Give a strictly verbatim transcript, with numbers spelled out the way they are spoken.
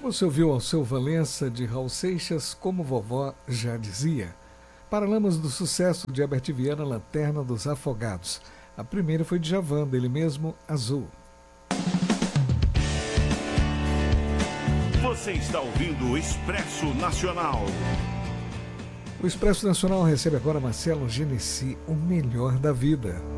Você ouviu Alceu Valença de Raul Seixas, Como Vovó Já Dizia. Paralamos do sucesso de Herbert Viana, Lanterna dos Afogados. A primeira foi de Djavan, dele mesmo, Azul. Você está ouvindo o Expresso Nacional. O Expresso Nacional recebe agora Marcelo Genesi, o melhor da vida.